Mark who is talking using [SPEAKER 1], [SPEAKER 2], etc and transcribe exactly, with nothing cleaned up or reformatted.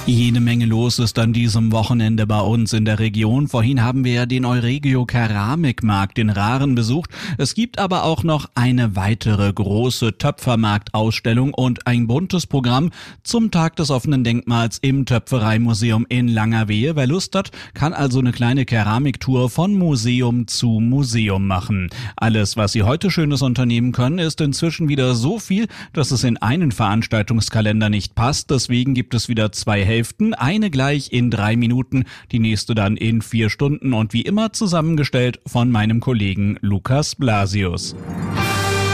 [SPEAKER 1] Jede Menge los ist an diesem Wochenende bei uns in der Region. Vorhin haben wir ja den Euregio Keramikmarkt in Rahren besucht. Es gibt aber auch noch eine weitere große Töpfermarktausstellung und ein buntes Programm zum Tag des offenen Denkmals im Töpfereimuseum in Langerwehe. Wer Lust hat, kann also eine kleine Keramiktour von Museum zu Museum machen. Alles, was Sie heute Schönes unternehmen können, ist inzwischen wieder so viel, dass es in einen Veranstaltungskalender nicht passt. Deswegen gibt es wieder zwei Hälften. Eine gleich in drei Minuten, die nächste dann in vier Stunden und wie immer zusammengestellt von meinem Kollegen Lukas Blasius.